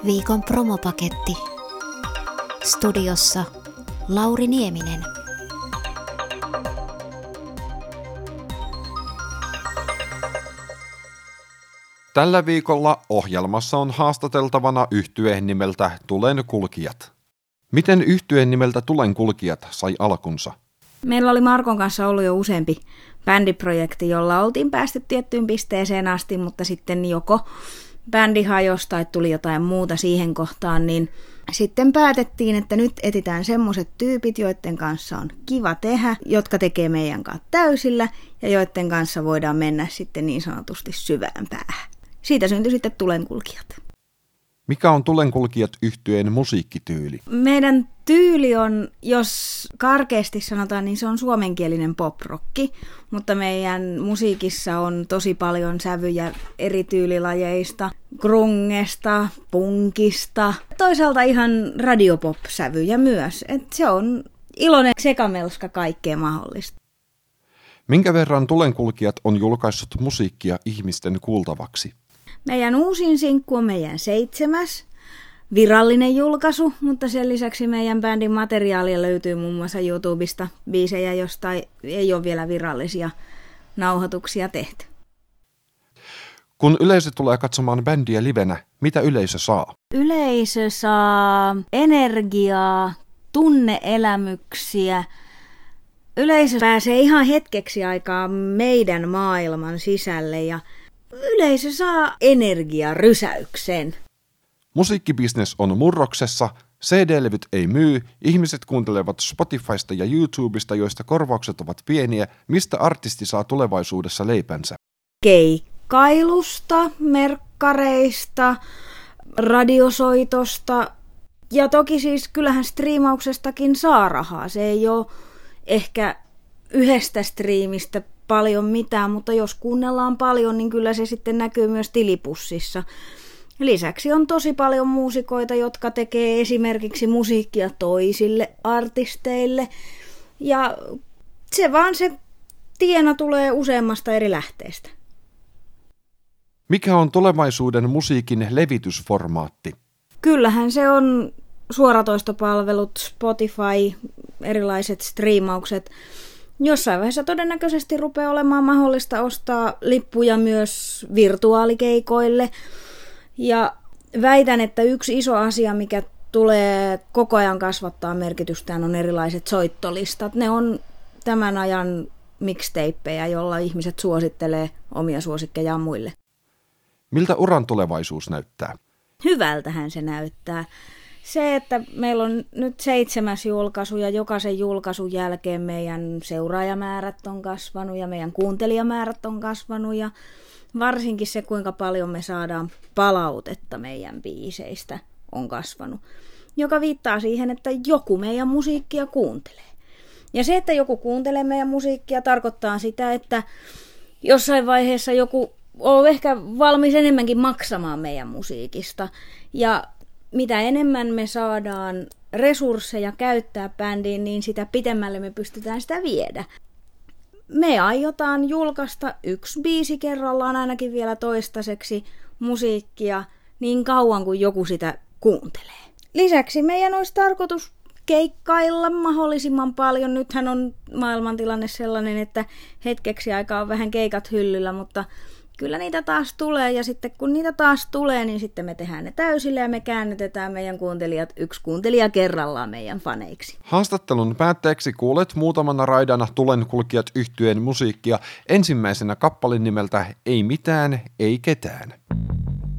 Viikon promopaketti. Studiossa Lauri Nieminen. Tällä viikolla ohjelmassa on haastateltavana yhtye nimeltä Tulenkulkijat. Miten yhtyeen nimeltä Tulenkulkijat sai alkunsa? Meillä oli Markon kanssa ollut jo useampi bändiprojekti, jolla oltiin päästy tiettyyn pisteeseen asti, mutta sitten joko bändi hajosi tai tuli jotain muuta siihen kohtaan, niin sitten päätettiin, että nyt etsitään semmoiset tyypit, joiden kanssa on kiva tehdä, jotka tekee meidän kanssa täysillä ja joiden kanssa voidaan mennä sitten niin sanotusti syvään päähän. Siitä syntyi sitten Tulenkulkijat. Mikä on Tulenkulkijat -yhtyeen musiikkityyli? Meidän tyyli on, jos karkeasti sanotaan, niin se on suomenkielinen poprocki, mutta meidän musiikissa on tosi paljon sävyjä eri tyylilajeista, grungesta, punkista, toisaalta ihan radiopop-sävyjä myös. Et se on iloinen sekamelska kaikkea mahdollista. Minkä verran Tulenkulkijat on julkaissut musiikkia ihmisten kuultavaksi? Meidän uusin sinkku on meidän 7. virallinen julkaisu, mutta sen lisäksi meidän bändin materiaalia löytyy muun muassa YouTubesta biisejä, josta ei ole vielä virallisia nauhoituksia tehty. Kun yleisö tulee katsomaan bändiä livenä, mitä yleisö saa? Yleisö saa energiaa, tunneelämyksiä. Yleisö pääsee ihan hetkeksi aikaa meidän maailman sisälle ja yleisö saa energiarysäyksen. Musiikkibisnes on murroksessa, CD-levyt ei myy, ihmiset kuuntelevat Spotifysta ja YouTubesta, joista korvaukset ovat pieniä. Mistä artisti saa tulevaisuudessa leipänsä? Keikkailusta, merkkareista, radiosoitosta ja toki siis kyllähän striimauksestakin saa rahaa. Se ei ole ehkä yhdestä striimistä paljon mitään, mutta jos kuunnellaan paljon, niin kyllä se sitten näkyy myös tilipussissa. Lisäksi on tosi paljon muusikoita, jotka tekee esimerkiksi musiikkia toisille artisteille. Ja se tiena tulee useammasta eri lähteestä. Mikä on tulevaisuuden musiikin levitysformaatti? Kyllähän se on suoratoistopalvelut, Spotify, erilaiset striimaukset. Jossain vaiheessa todennäköisesti rupeaa olemaan mahdollista ostaa lippuja myös virtuaalikeikoille. Ja väitän, että yksi iso asia, mikä tulee koko ajan kasvattaa merkitystään, on erilaiset soittolistat. Ne on tämän ajan mixtapeja, jolla ihmiset suosittelee omia suosikkejaan muille. Miltä uran tulevaisuus näyttää? Hyvältähän se näyttää. Se, että meillä on nyt 7. julkaisu ja jokaisen julkaisun jälkeen meidän seuraajamäärät on kasvanut ja meidän kuuntelijamäärät on kasvanut ja varsinkin se, kuinka paljon me saadaan palautetta meidän biiseistä on kasvanut, joka viittaa siihen, että joku meidän musiikkia kuuntelee. Ja se, että joku kuuntelee meidän musiikkia, tarkoittaa sitä, että jossain vaiheessa joku on ehkä valmis enemmänkin maksamaan meidän musiikista ja mitä enemmän me saadaan resursseja käyttää bändiin, niin sitä pitemmälle me pystytään sitä viedä. Me aiotaan julkaista 1 biisi kerrallaan ainakin vielä toistaiseksi musiikkia niin kauan kuin joku sitä kuuntelee. Lisäksi meidän olisi tarkoitus keikkailla mahdollisimman paljon. Nythän on maailmantilanne sellainen, että hetkeksi aikaa on vähän keikat hyllyllä, mutta kyllä niitä taas tulee ja sitten kun niitä taas tulee, niin sitten me tehdään ne täysillä ja me käännytetään meidän kuuntelijat 1 kuuntelija kerrallaan meidän faneiksi. Haastattelun päätteeksi kuulet muutamana raidana Tulenkulkijat -yhtyeen musiikkia. Ensimmäisenä kappale nimeltä Ei mitään, ei ketään.